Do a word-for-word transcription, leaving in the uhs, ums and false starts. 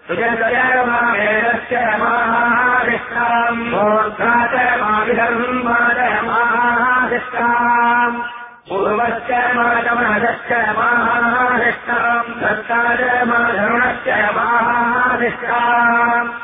सुजतयमावेदस्य महाधिष्ठाम् मोर्ध्वाच माविधर्माच महाधिष्ठाम् पूर्वश्च मातमहश्च महाधिष्ठाम् दत्ताच माधरुणश्च महाधिष्ठाम्